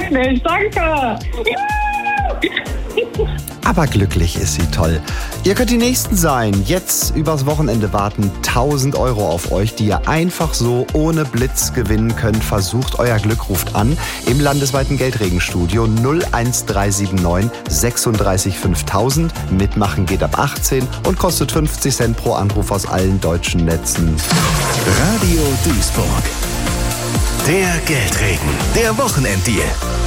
wirklich. Danke. Aber glücklich ist sie, toll. Ihr könnt die Nächsten sein. Jetzt übers Wochenende warten 1.000 Euro auf euch, die ihr einfach so ohne Blitz gewinnen könnt. Versucht euer Glück, ruft an im landesweiten Geldregenstudio 01379 36 5000. Mitmachen geht ab 18 und kostet 50 Cent pro Anruf aus allen deutschen Netzen. Radio Duisburg. Der Geldregen, der Wochenenddeal.